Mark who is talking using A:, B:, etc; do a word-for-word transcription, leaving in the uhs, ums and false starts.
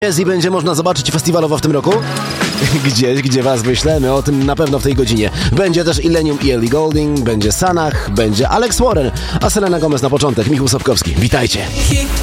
A: I będzie można zobaczyć festiwalowo w tym roku? Gdzieś, gdzie was wyślemy, o tym na pewno w tej godzinie. Będzie też Illenium i Ellie Goulding, będzie Sanach, będzie Alex Warren, a Selena Gomez na początek, Michał Sapkowski. Witajcie!